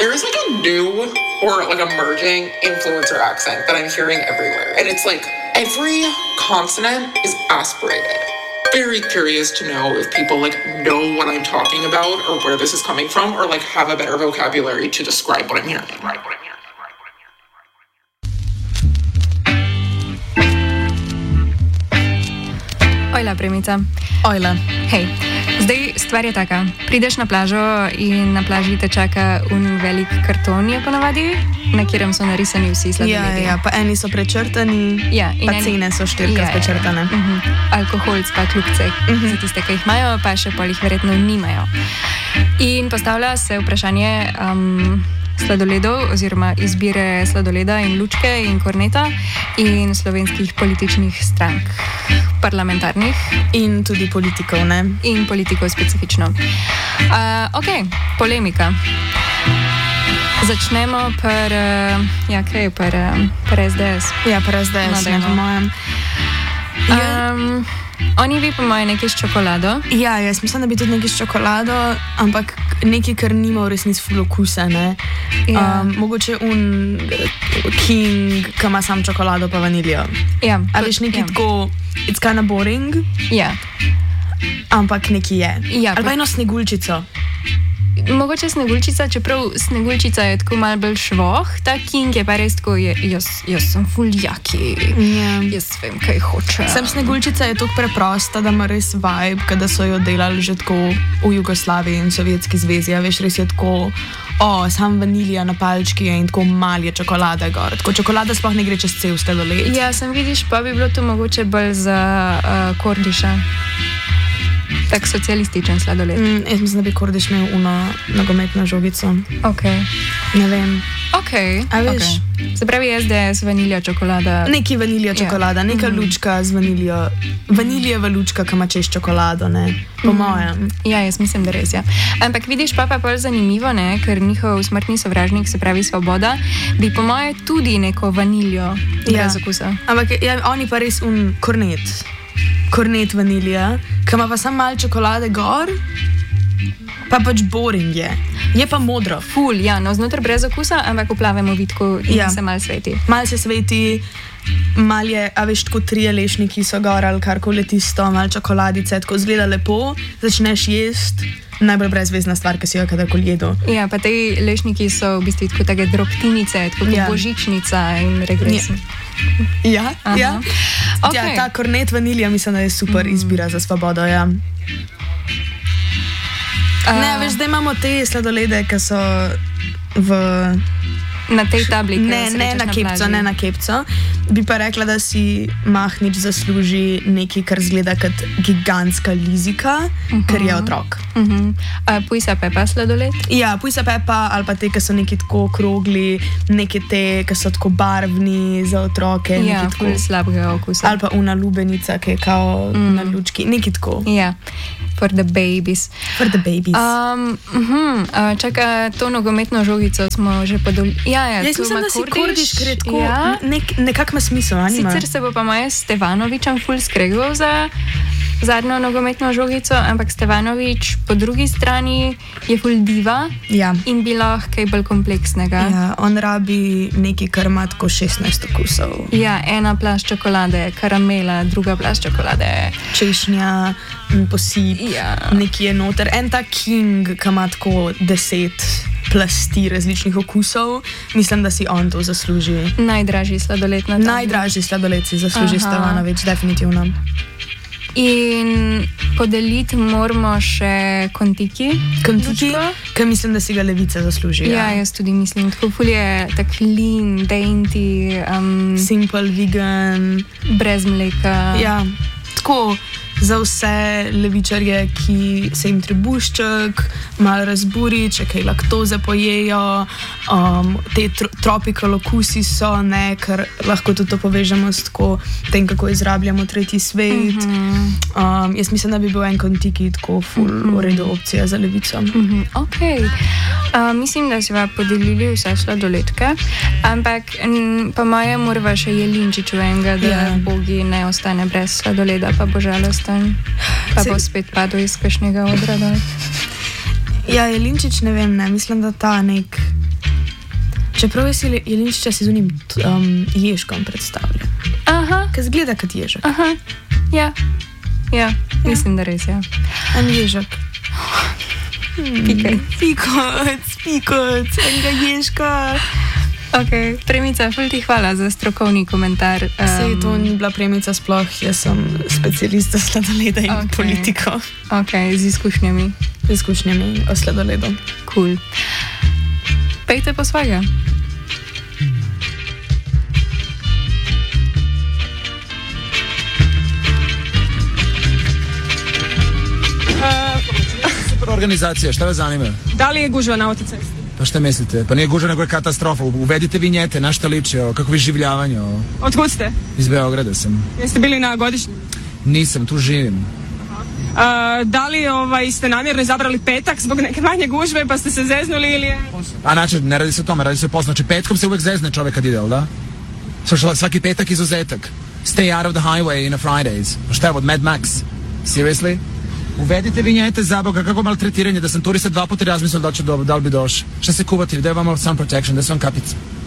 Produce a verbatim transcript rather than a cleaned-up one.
there is like a new or like emerging influencer accent that I'm hearing everywhere. And it's like every consonant is aspirated. Very curious to know if people like know what I'm talking about or where this is coming from or like have a better vocabulary to describe what I'm hearing. Right, what I'm hearing. Ojla, premica. Ojla. Hej, zdaj stvar je taka. Prideš na plažo in na plaži te čaka un velik karton, je ponavadi, na katerem so narisani vsi sladoledi. Ja, ja, pa eni so prečrtani, ja, pa eni... cene so štirikrat ja, prečrtane. Ja, uh-huh. Alkoholc pa kljubce, uh-huh. Za tiste, ki jih imajo, pa še pol jih verjetno nimajo. In postavlja se vprašanje um, sladoledov oziroma izbire sladoleda in lučke in korneta in slovenskih političnih strank, parlamentarnih. In tudi politikov, ne? In politikov specifično. Uh, ok, polemika. Začnemo per, uh, ja, kaj je per, uh, per S D S? Ja, per S D S, no, ne po mojem. Um, oni bi po mojem nekaj s čokolado. Ja, jaz mislim, da bi tudi nekaj s čokolado, ampak nekaj, kar nima v resnici ful okusa, ne? Ja. Um, mogoče un King, ki ima sam čokolado pa vaniljo. Ja. Ali veš nekaj ja. Tako, it's kind of boring. Ja. Ampak nekaj je. Ja, ali pa eno sneguljčico. Mogoče sneguljčica, čeprav sneguljčica je tako malo bolj švoh, ta King je pa res tako, je, jaz, jaz sem ful jaki, yeah. Jaz vem, kaj hoče. Sem sneguljčica je tako preprosta, da ima res vibe, kada so jo delali že tako v Jugoslaviji in Sovjetski zvezi, a veš, res je tako, o, sam vanilija na palčki in tako mal je čokolada gor, tako čokolada sploh ne gre čez cel sladoled. Ja, sem vidiš, pa bi bilo to mogoče bolj za uh, Kordiša. Tak socialističen sladoled. Mm, jaz mislim, da bi Kordiš imel uno nogometno žogico. Ok. Ne vem. Ok. A veš? Okay. Se pravi S D S, vanilja, čokolada. Neki vanilja, čokolada, yeah. Neka mm. lučka z vaniljo. Vanilijeva lučka, ki ima čez čokolado, ne? Po mm. mojem. Ja, jaz mislim, da res, ja. Ampak vidiš pa pa bolj zanimivo, ne? Ker njihov smrtni sovražnik, se pravi Svoboda, bi po moje tudi neko vaniljo brez ja. Okusa. Ampak ja, oni pa res un kornet. Kornet vanilija, ki ima pa samo malo čokolade gor, pa pač boring je. Je pa modro. Ful, ja, no znotraj brez okusa, ampak v plavem ovitku in ja. Se malo sveti. Malo se sveti, malo je, a veš, tako trije lešniki so gor ali karkoli tisto, malo čokoladice, tako zgleda lepo, začneš jest, najbolj brezvezna stvar, ki si jo kadarkoli jedel. Ja, pa te lešniki so v bistvu tako take drobtinice, tako ja. Božičnica in regres. Ja. Ja, ja. Okay. Ja, ta kornet vanilija mislim, da je super izbira za Svobodo, ja. Uh, ne, veš, da imamo te sladolede, ki so v... Na tej tabli, ne, ne na, na kepco, ne na kepco. Bi pa rekla, da si Mahnič zasluži nekaj, kar zgleda kot gigantska lizika, uh-huh. Ker je otrok. Uh-huh. Uh, Pujsa Pepa sladoled? Ja, Pujsa Pepa ali pa te, ki so neki tako okrogli, neki te, ki so tako barvni za otroke. Ja, ful slabega okusa. Ali pa una lubenica, ki je kao mm. na lučki, neki tako. Ja, for the babies. For the babies. Um, uh-huh. uh, čaka, to nogometno žogico smo že podolili. Ja, ja, jaz mislim, da si Kordiš, ker je tako, ja. nek, nekak ima smisel, anima. Sicer se bo pa moje Stevanovičem ful skregal za zadnjo nogometno žogico, ampak Stevanovič po drugi strani je ful diva ja. In bi lahko kaj bolj kompleksnega. Ja, on rabi nekaj, kar ima tako šestnajst okusov. Ja, ena plast čokolade, karamela, druga plast čokolade. Češnja, posip, ja. Nekaj je noter. En ta King, ki ima tako deset plasti različnih okusov, mislim, da si on to zasluži. Najdražji sladoled na to. Najdražji sladoled si zasluži Stevanovič, definitivno. In podeliti moramo še Kontiki. Kontiki, ker mislim, da si ga Levica zasluži. Ja, ja jaz tudi mislim. Tako ful je tak lean, dainty. Um, Simple, vegan. Brez mleka. Ja, tako za vse levičarje, ki se jim trebušček, malo razburi, če kaj laktoze pojejo, um, te tro- tropical okusi so, ne, ker lahko tudi to povežemo s tako tem, kako izrabljamo tretji svet. Mm-hmm. Um, jaz mislim, da bi bil en Kontiki tako full mm-hmm. v redu opcija za Levico. Mm-hmm. Ok. Uh, mislim, da si va podelili vse sladoledke, ampak m, po moje morava še Jelinčiču enega, da yeah. Bogi ne ostane brez sladoleda, pa bo žalosten. Pa bo spet padel iz kakšnega odra. Ja, Jelinčič ne vem, ne. Mislim, da ta nek Čeprav jaz jelinčiča si z unim um, ježkom predstavljam. Aha. Ker zgleda kot ježek. Aha. Ja. Ja, mislim, da res, ja. En ježek. Pikaj. Pikoc, pikoc, enega ježka. Ok, Premica, ful ti hvala za strokovni komentar. Um, Sej to ni bila Premica sploh, jaz sem specialist za sladoleda in Ok. politiko. Ok, z izkušnjami. Z izkušnjami o sladoledu. Cool. Pejte po svojega. Super organizacija, šta vas zanima? Da li je gužva na autocesti? Pa šta mislite? Pa nije gužva, nego je katastrofa. Uvedite vinjete, na šta liči, o, kako vi življavanje. O. Otkud ste? Iz Beograda sam. Jeste bili na godišnjem? Nisam, tu živim. A, da li ovaj, ste namjerno izabrali petak zbog neke manje gužve pa ste se zeznuli ili je... A znači, ne radi se o tome, radi se o poslu. Znači, petkom se uvek zezne čovek kad ide, jel da? Slušala, svaki petak izuzetak. Stay out of the highway in a Fridays. Pa šta je od Mad Max? Seriously? Uvedite vinjete za Boga, kako maltretiranje, da sam turista dva puta razmislio da, će do, da li bi došao. Šta se kuvati, da je vama sun protection, da su vam kapice.